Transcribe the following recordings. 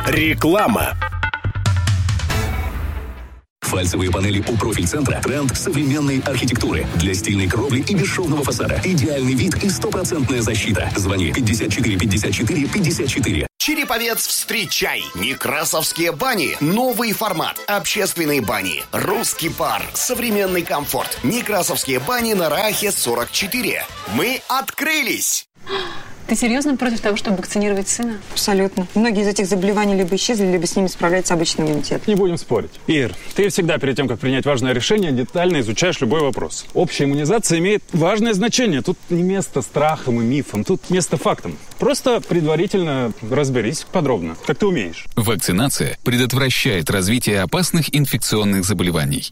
Реклама. Фальцевые панели у профиль-центра – тренд современной архитектуры. Для стильной кровли и бесшовного фасада. Идеальный вид и 100% защита. Звони 54 54 54. Череповец, встречай! Некрасовские бани. Новый формат. Общественные бани. Русский бар. Современный комфорт. Некрасовские бани на Раасе 44. Мы открылись! Ты серьезно против того, чтобы вакцинировать сына? Абсолютно. Многие из этих заболеваний либо исчезли, либо с ними справляется обычный иммунитет. Не будем спорить. Ир, ты всегда перед тем, как принять важное решение, детально изучаешь любой вопрос. Общая иммунизация имеет важное значение. Тут не место страхам и мифам, тут место фактам. Просто предварительно разберись подробно, как ты умеешь. Вакцинация предотвращает развитие опасных инфекционных заболеваний.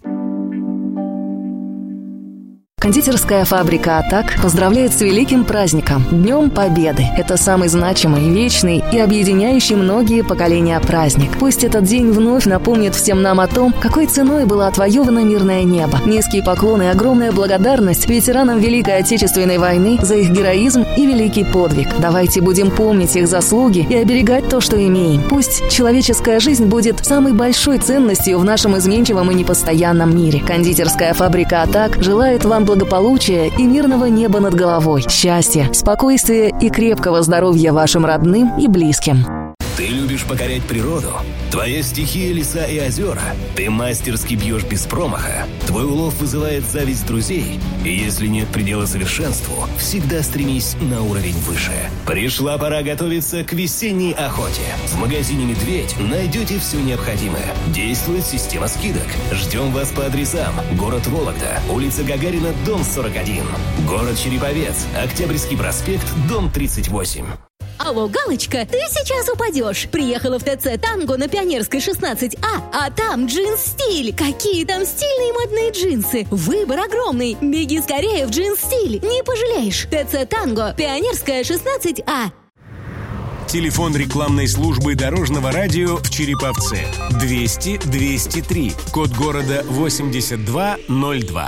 Кондитерская фабрика «Атак» поздравляет с великим праздником – Днем Победы. Это самый значимый, вечный и объединяющий многие поколения праздник. Пусть этот день вновь напомнит всем нам о том, какой ценой было отвоевано мирное небо. Низкие поклоны и огромная благодарность ветеранам Великой Отечественной войны за их героизм и великий подвиг. Давайте будем помнить их заслуги и оберегать то, что имеем. Пусть человеческая жизнь будет самой большой ценностью в нашем изменчивом и непостоянном мире. Кондитерская фабрика «Атак» желает вам благополучия и мирного неба над головой, счастья, спокойствия и крепкого здоровья вашим родным и близким. Ты любишь покорять природу? Твоя стихия — леса и озера. Ты мастерски бьешь без промаха. Твой улов вызывает зависть друзей. И если нет предела совершенству, всегда стремись на уровень выше. Пришла пора готовиться к весенней охоте. В магазине «Медведь» найдете все необходимое. Действует система скидок. Ждем вас по адресам: город Вологда, улица Гагарина, дом 41. Город Череповец, Октябрьский проспект, дом 38. Алло, Галочка, ты сейчас упадешь. Приехала в ТЦ «Танго» на Пионерской 16А, а там джинс-стиль. Какие там стильные модные джинсы. Выбор огромный. Беги скорее в джинс-стиль. Не пожалеешь. ТЦ «Танго», Пионерская 16А. Телефон рекламной службы Дорожного радио в Череповце 200-203. Код города 8202.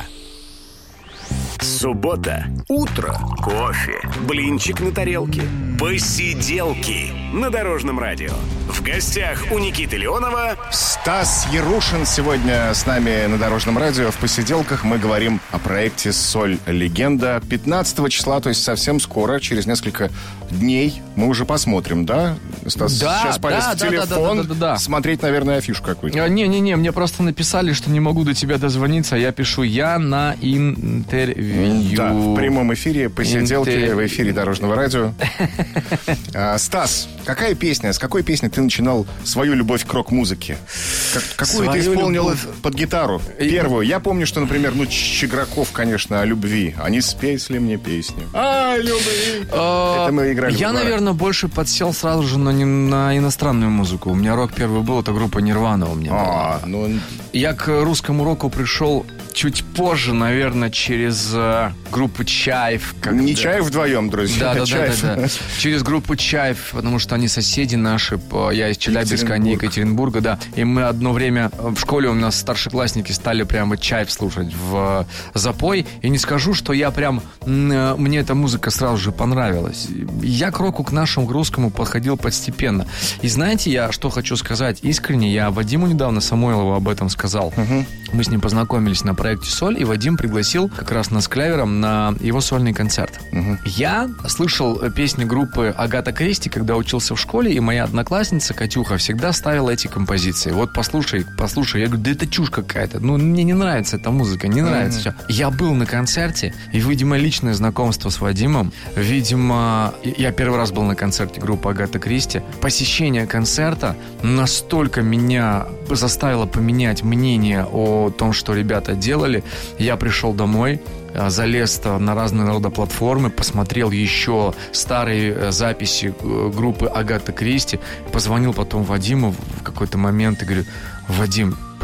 Суббота. Утро. Кофе. Блинчик на тарелке. Посиделки на Дорожном радио. В гостях у Никиты Леонова Стас Ярушин сегодня с нами на Дорожном радио. В посиделках мы говорим о проекте «Соль. Легенда». 15 числа, то есть совсем скоро, через несколько дней, мы уже посмотрим, да? Стас сейчас полез в телефон смотреть, наверное, афишу какую-то. Не-не-не, мне просто написали, что не могу до тебя дозвониться. Я пишу: я на интервью. Да, в прямом эфире посиделки в эфире Дорожного радио. Стас, какая песня, с какой песни ты начинал свою любовь к рок-музыке? Какую ты исполнил под гитару? Первую. Я помню, что, например, Чиграков, конечно, о любви. Они спели мне песню. Любви. Это мы играли. Я, наверное, больше подсел сразу же на иностранную музыку. У меня рок первый был, это группа Нирвана у меня была. Я к русскому року пришел чуть позже, наверное, через группу Чайф. Не Чайф вдвоем, друзья. Да. Через группу Чайф, потому что они соседи наши. Я из Челябинска, они из Екатеринбурга, да. И мы одно время в школе, у нас старшеклассники стали прямо Чайф слушать в запой. И не скажу, что я прям... Мне эта музыка сразу же понравилась. Я к року, к нашему, к русскому подходил постепенно. И знаете, я что хочу сказать искренне, я Вадиму недавно, Самойлову, об этом сказал. Мы с ним познакомились на проекте «Соль», и Вадим пригласил как раз нас с Клевером на его сольный концерт. Я слышал песни группы Агата Кристи, когда учился в школе, и моя одноклассница Катюха всегда ставила эти композиции. Вот послушай. Я говорю: да это чушь какая-то. Мне не нравится эта музыка, не нравится все. Я был на концерте, и, видимо, личное знакомство с Вадимом, видимо, я первый раз был на концерте группы Агата Кристи. Посещение концерта настолько меня заставило поменять мнение о том, что ребята делали. Я пришел домой, залез на разные рода платформы, посмотрел еще старые записи группы Агата Кристи, позвонил потом Вадиму в какой-то момент и говорю: Вадим,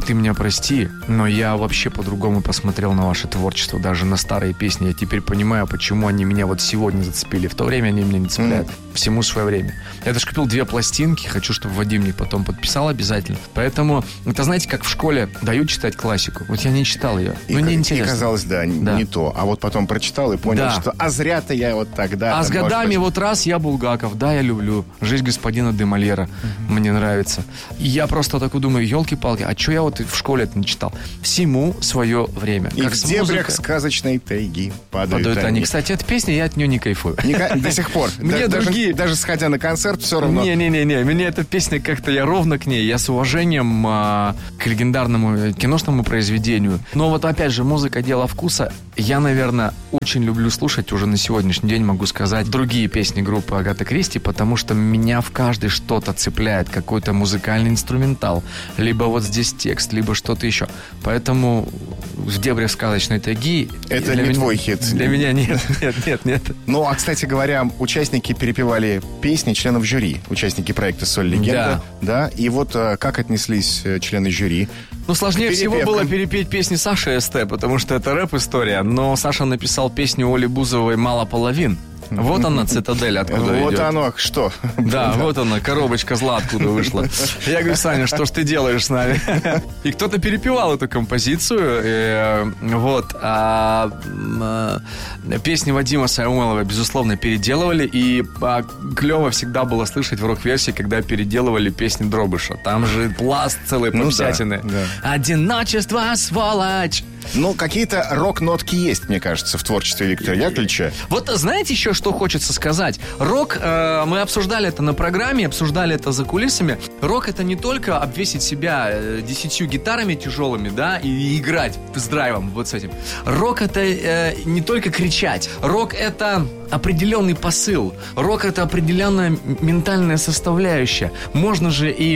ты меня прости, но я вообще по-другому посмотрел на ваше творчество, даже на старые песни. Я теперь понимаю, почему они меня вот сегодня зацепили. В то время они меня не цепляют. Всему свое время. Я даже купил 2 пластинки, хочу, чтобы Вадим мне потом подписал обязательно. Поэтому, это знаете, как в школе дают читать классику. Вот я не читал ее. Мне интересно. И казалось, не то. А вот потом прочитал и понял, что зря-то я вот тогда... А с годами вот раз я Булгаков, да, я люблю. «Жизнь господина де Мольера» мне нравится. И я просто так думаю, елки-палки, а что я вот в школе это не читал? Всему свое время. И как в дебрях сказочной тайги падают они. Кстати, эта песня, я от нее не кайфую. До сих пор. Мне другие... Даже сходя на концерт, все равно... Не-не-не, мне эта песня как-то, я ровно к ней. Я с уважением к легендарному киношному произведению. Но вот опять же, музыка — дело вкуса. Я, наверное, очень люблю слушать, уже на сегодняшний день могу сказать, другие песни группы Агаты Кристи, потому что меня в каждой что-то цепляет, какой-то музыкальный инструментал, либо вот здесь текст, либо что-то еще. Поэтому «В дебрях сказочной тайги» это не твой хит. Для меня нет. Ну, а, кстати говоря, участники перепевали песни членов жюри, участники проекта «Соль Легенда». Да. И вот как отнеслись члены жюри? Ну, сложнее всего было перепеть песни Саши СТ, потому что это рэп-история. Но Саша написал песню Оли Бузовой «Мало половин». Вот она, цитадель, откуда идет. Вот оно, что? Да, вот она, коробочка зла откуда вышла. Я говорю, Саня, что ж ты делаешь с нами? И кто-то перепевал эту композицию. Вот. Песни Вадима Самойлова, безусловно, переделывали. И клево всегда было слышать в рок-версии, когда переделывали песни Дробыша. Там же пласт целой попсятины. «Одиночество, сволочь». Ну, какие-то рок-нотки есть, мне кажется, в творчестве Виктора Яковлевича. Вот знаете еще, что хочется сказать? Рок, мы обсуждали это на программе, обсуждали это за кулисами. Рок — это не только обвесить себя 10 гитарами тяжелыми, да, и играть с драйвом, вот с этим. Рок — это не только кричать. Рок — это определенный посыл. Рок — это определенная ментальная составляющая. Можно же и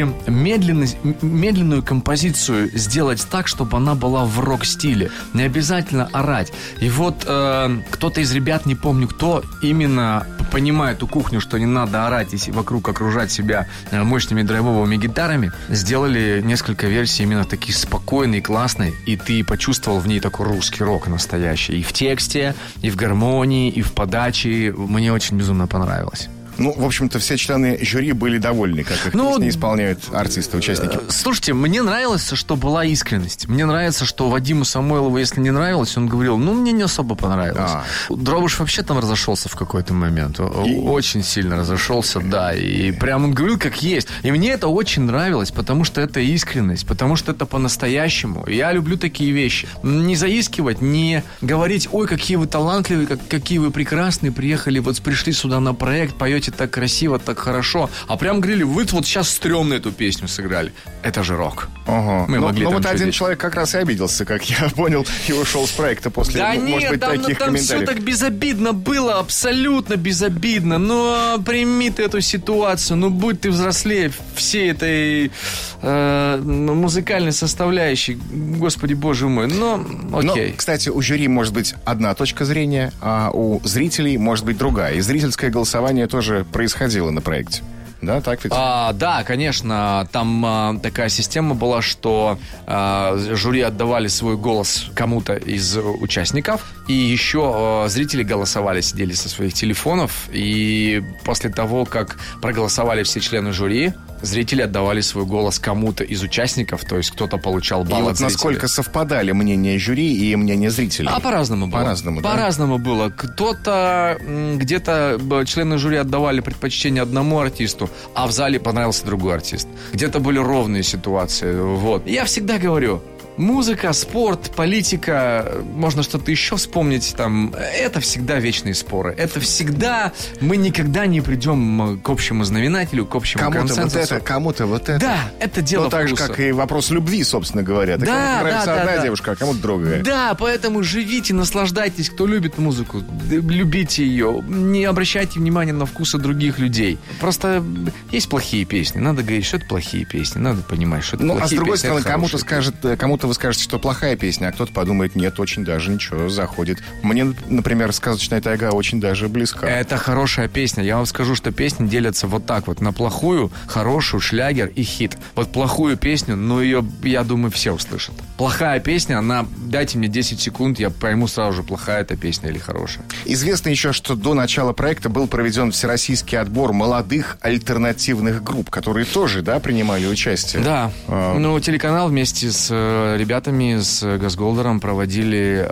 медленную композицию сделать так, чтобы она была в рок-стиле. Не обязательно орать. И вот кто-то из ребят, не помню кто, именно понимая эту кухню, что не надо орать и вокруг окружать себя мощными драйвовыми гитарами, сделали несколько версий именно такие спокойные, классные, и ты почувствовал в ней такой русский рок настоящий. И в тексте, и в гармонии, и в подаче. Мне очень безумно понравилось. Ну, в общем-то, все члены жюри были довольны, как их песни исполняют артисты, участники. Слушайте, мне нравилось, что была искренность. Мне нравится, что Вадиму Самойлову, если не нравилось, он говорил, мне не особо понравилось. Дробыш вообще там разошелся в какой-то момент. Очень сильно разошелся, да. И прям он говорил, как есть. И мне это очень нравилось, потому что это искренность, потому что это по-настоящему. Я люблю такие вещи. Не заискивать, не говорить, ой, какие вы талантливые, какие вы прекрасные, приехали, вот пришли сюда на проект, поете так красиво, так хорошо. А прям говорили, вы вот сейчас стрёмно эту песню сыграли. Это же рок. Мы могли вот один человек как раз и обиделся, как я понял, и ушел с проекта после, может быть, таких комментариев. Да нет, там все так безобидно было, абсолютно безобидно. Но прими ты эту ситуацию, будь ты взрослее всей этой музыкальной составляющей. Господи, боже мой, окей. Но, кстати, у жюри может быть одна точка зрения, а у зрителей может быть другая. И зрительское голосование тоже происходило на проекте. Да, так ведь? Да, конечно. Там такая система была, что жюри отдавали свой голос кому-то из участников. И еще зрители голосовали, сидели со своих телефонов. И после того, как проголосовали все члены жюри, зрители отдавали свой голос кому-то из участников, то есть кто-то получал балл от зрителей. Насколько совпадали мнение жюри и мнение зрителей? По-разному было. По-разному было. Кто-то, где-то члены жюри отдавали предпочтение одному артисту, а в зале понравился другой артист. Где-то были ровные ситуации. Вот. Я всегда говорю, музыка, спорт, политика, можно что-то еще вспомнить там. Это всегда вечные споры. Это всегда мы никогда не придем к общему знаменателю, к общему консенсусу. Кому-то вот это. Да, это дело вкуса. Так же, как и вопрос любви, собственно говоря. Так кому-то нравится одна девушка, а кому-то другая. Да, поэтому живите, наслаждайтесь. Кто любит музыку, любите ее. Не обращайте внимания на вкусы других людей. Просто есть плохие песни. Надо говорить, что это плохие песни. Надо понимать, что это плохие песни. А с другой стороны, кому-то Кому-то вы скажете, что плохая песня, а кто-то подумает, нет, очень даже ничего, заходит. Мне, например, «Сказочная тайга» очень даже близка. Это хорошая песня. Я вам скажу, что песни делятся вот так вот. На плохую, хорошую, шлягер и хит. Вот плохую песню, но ее, я думаю, все услышат. Плохая песня, она, дайте мне 10 секунд, я пойму сразу же, плохая эта песня или хорошая. Известно еще, что до начала проекта был проведен всероссийский отбор молодых альтернативных групп, которые тоже, да, принимали участие? Да. Ну, телеканал вместе с ребятами, с Газголдером проводили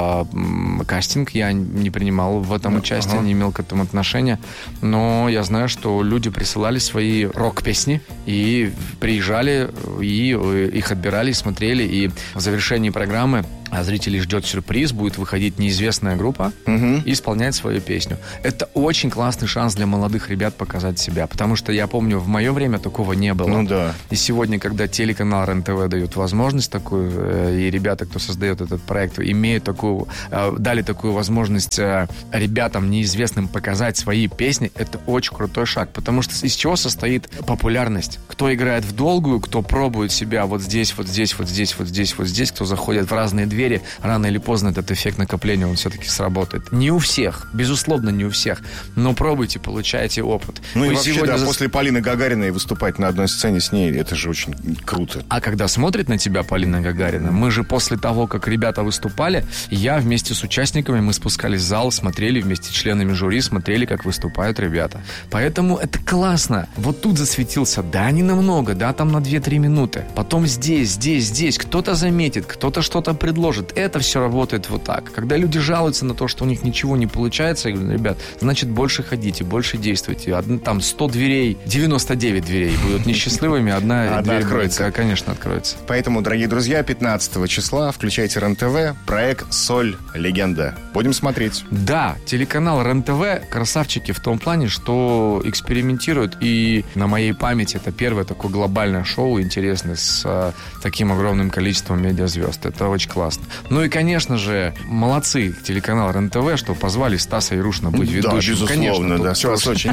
кастинг. Я не принимал в этом участие, не имел к этому отношения. Но я знаю, что люди присылали свои рок-песни и приезжали, и их отбирали, смотрели. И в завершении программы зрителей ждет сюрприз, будет выходить неизвестная группа и исполнять свою песню. Это очень классный шанс для молодых ребят показать себя, потому что я помню, в мое время такого не было. Ну да. И сегодня, когда телеканал РЕН-ТВ дают возможность такую, и ребята, кто создает этот проект, имеют такую, дали такую возможность ребятам неизвестным показать свои песни, это очень крутой шаг, потому что из чего состоит популярность? Кто играет в долгую, кто пробует себя вот здесь, вот здесь, вот здесь, вот здесь, вот здесь, кто заходит в разные двери, рано или поздно этот эффект накопления, он все-таки сработает. Не у всех, безусловно, не у всех, но пробуйте, получайте опыт. Ну и вообще, да, после Полины Гагариной выступать на одной сцене с ней, это же очень круто. А когда смотрит на тебя Полина Гагарина, мы же после того, как ребята выступали, я вместе с участниками, мы спускались в зал, смотрели вместе с членами жюри, смотрели, как выступают ребята. Поэтому это классно. Вот тут засветился, да, не намного, да, там на 2-3 минуты. Потом здесь, кто-то заметит, кто-то что-то предложит. Это все работает вот так. Когда люди жалуются на то, что у них ничего не получается, я говорю, ребят, значит, больше ходите, больше действуйте. Там 100 дверей, 99 дверей будут несчастливыми, одна дверь откроется. Конечно, откроется. Поэтому, дорогие друзья, 15 числа включайте РЕН-ТВ, проект «Соль. Легенда». Будем смотреть. Да, телеканал РЕН-ТВ красавчики в том плане, что экспериментируют, и на моей памяти это первое такое глобальное шоу интересное с таким огромным количеством медиазвезд. Это очень классно. Ну и, конечно же, молодцы телеканал РЕН-ТВ, что позвали Стаса Ярушина быть ведущим. Да, безусловно, конечно, да. Все вас очень.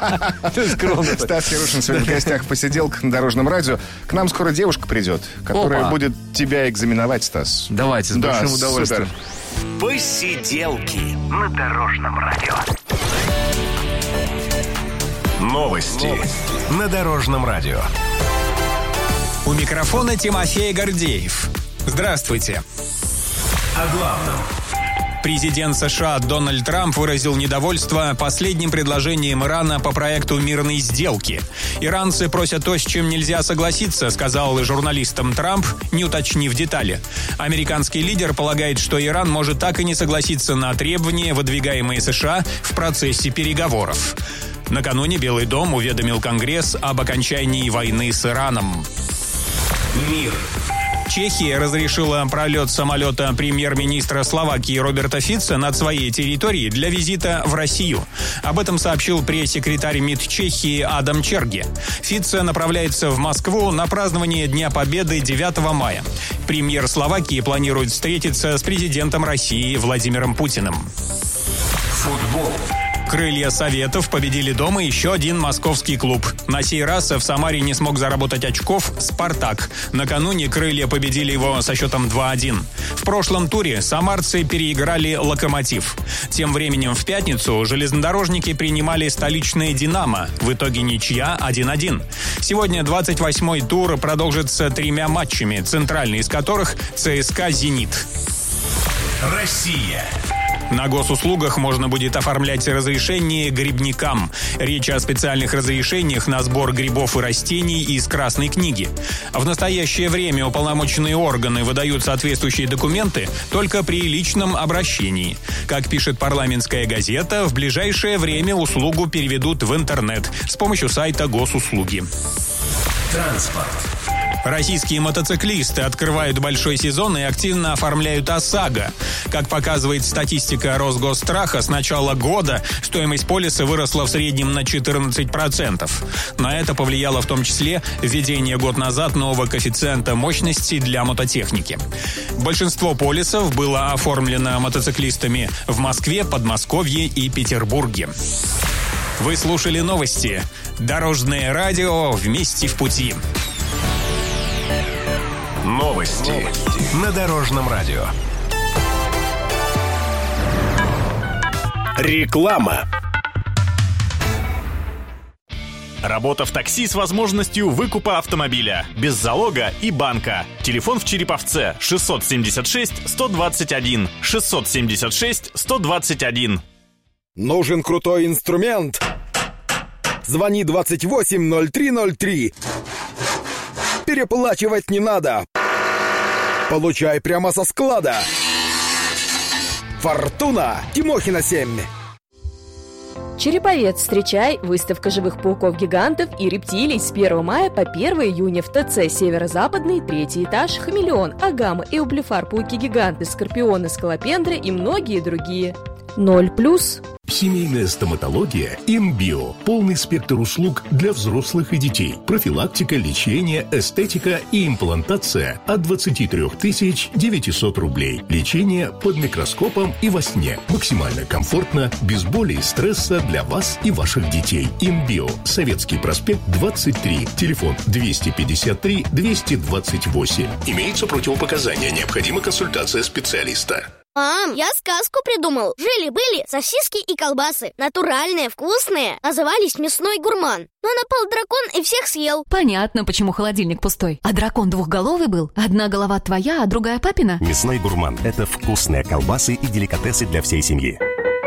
Стас Ярушин сегодня в гостях в посиделках на Дорожном радио. К нам скоро девушка придет, которая будет тебя экзаменовать, Стас. Давайте, с большим удовольствием. Посиделки на Дорожном радио. Новости на Дорожном радио. У микрофона Тимофей Гордеев. Здравствуйте. О главном. Президент США Дональд Трамп выразил недовольство последним предложением Ирана по проекту мирной сделки. Иранцы просят то, с чем нельзя согласиться, сказал журналистам Трамп, не уточнив детали. Американский лидер полагает, что Иран может так и не согласиться на требования, выдвигаемые США в процессе переговоров. Накануне Белый дом уведомил Конгресс об окончании войны с Ираном. Мир. Чехия разрешила пролет самолета премьер-министра Словакии Роберта Фица над своей территорией для визита в Россию. Об этом сообщил пресс-секретарь МИД Чехии Адам Черге. Фица направляется в Москву на празднование Дня Победы 9 мая. Премьер Словакии планирует встретиться с президентом России Владимиром Путиным. Футбол. Крылья Советов победили дома еще один московский клуб. На сей раз в Самаре не смог заработать очков «Спартак». Накануне крылья победили его со счетом 2-1. В прошлом туре самарцы переиграли «Локомотив». Тем временем в пятницу железнодорожники принимали столичное «Динамо». В итоге ничья 1-1. Сегодня 28-й тур продолжится 3 матчами, центральный из которых ЦСКА «Зенит». Россия. На госуслугах можно будет оформлять разрешение грибникам. Речь о специальных разрешениях на сбор грибов и растений из Красной книги. В настоящее время уполномоченные органы выдают соответствующие документы только при личном обращении. Как пишет парламентская газета, в ближайшее время услугу переведут в интернет с помощью сайта госуслуги. Транспорт. Российские мотоциклисты открывают большой сезон и активно оформляют ОСАГО. Как показывает статистика Росгосстраха, с начала года стоимость полиса выросла в среднем на 14%. На это повлияло в том числе введение год назад нового коэффициента мощности для мототехники. Большинство полисов было оформлено мотоциклистами в Москве, Подмосковье и Петербурге. Вы слушали новости. Дорожное радио «Вместе в пути». Новости на Дорожном радио. Реклама. Работа в такси с возможностью выкупа автомобиля, без залога и банка. Телефон в Череповце 676-121. 676-121. Нужен крутой инструмент? Звони 280303. Переплачивать не надо. Получай прямо со склада. Фортуна, Тимохина 7. Череповец, встречай! Выставка живых пауков-гигантов и рептилий с 1 мая по 1 июня в ТЦ «Северо-Западный», 3-й этаж, хамелеон, агама, эублефар, пауки-гиганты, скорпионы, скалопендры и многие другие. 0+. Семейная стоматология «Имбио». Полный спектр услуг для взрослых и детей. Профилактика, лечение, эстетика и имплантация от 23 900 рублей. Лечение под микроскопом и во сне. Максимально комфортно, без боли и стресса для вас и ваших детей. «Имбио». Советский проспект, 23. Телефон 253 228. Имеются противопоказания. Необходима консультация специалиста. Мам, я сказку придумал. Жили-были сосиски и колбасы. Натуральные, вкусные. Назывались «Мясной гурман». Но напал дракон и всех съел. Понятно, почему холодильник пустой. А дракон двухголовый был. Одна голова твоя, а другая папина. «Мясной гурман» — это вкусные колбасы и деликатесы для всей семьи.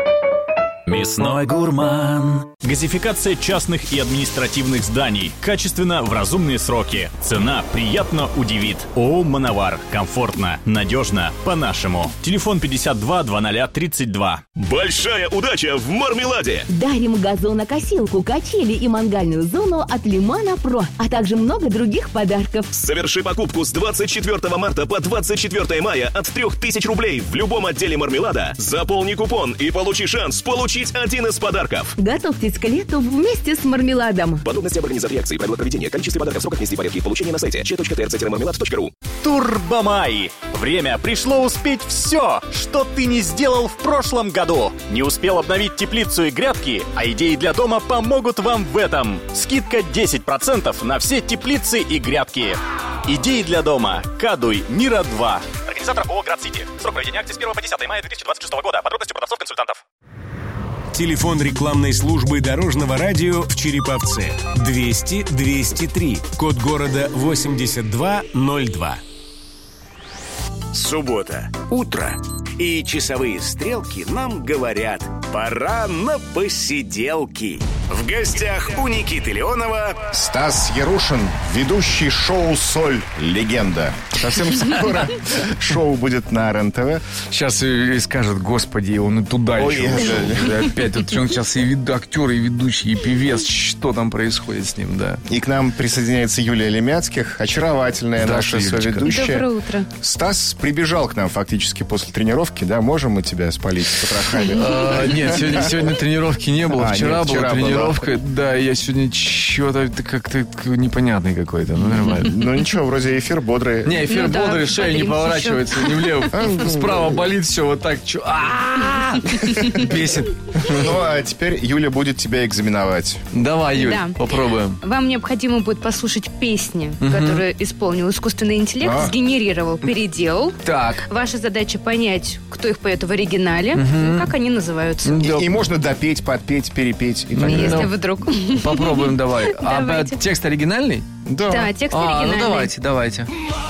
Мясной гурман. Газификация частных и административных зданий. Качественно в разумные сроки. Цена приятно удивит. ООО «Мановар». Комфортно, надежно, по-нашему. Телефон 52 0032. Большая удача в Мармеладе. Дарим газонокосилку, качели и мангальную зону от Лимана Про, а также много других подарков. Соверши покупку с 24 марта по 24 мая от 3000 рублей в любом отделе Мармелада. Заполни купон и получи шанс получить один из подарков. Готовьтесь к лету вместе с мармеладом. Подробности об организации акции, правила проведения, количестве подарков, сроках действия, порядке получения на сайте ч.trc-marmelad.ru. Турбомай. Время пришло успеть все, что ты не сделал в прошлом году. Не успел обновить теплицу и грядки, а идеи для дома помогут вам в этом. Скидка 10% на все теплицы и грядки. Идеи для дома. Кадуй. Мира 2. Организатор ООО «Град-Сити». Срок проведения акции с 1 по 10 мая 2026 года. Подробности продавцов-консультантов. Телефон рекламной службы Дорожного радио в Череповце 200 203. Код города 8202. Суббота. Утро. И часовые стрелки нам говорят: пора на посиделки. В гостях у Никиты Леонова Стас Ярушин, ведущий шоу «Соль. Легенда». Совсем скоро шоу будет на РЕН-ТВ. Сейчас и скажет: господи, он и туда еще. Опять тут он сейчас и актер, и ведущий, и певец. Что там происходит с ним, да. И к нам присоединяется Юлия Лемяцких, очаровательная наша соведущая. Доброе утро. Стас прибежал к нам фактически после тренировки, да? Можем мы тебя спалить с потрохами? Нет, сегодня тренировки не было. Вчера была тренировка. Да, я сегодня что-то как-то непонятный какой-то. Ну, нормально. Ну, ничего, вроде эфир бодрый. Не, эфир бодрый, шея не поворачивается ни влево. Справа болит все вот так. Бесит. Ну, а теперь Юля будет тебя экзаменовать. Давай, Юль, попробуем. Вам необходимо будет послушать песни, которые исполнил искусственный интеллект, сгенерировал, переделал. Так. Ваша задача понять, кто их поет в оригинале, как они называются. И можно допеть, подпеть, перепеть и так далее. Если вдруг. Попробуем, давай. А текст оригинальный? Да, текст оригинальный. Ну давайте.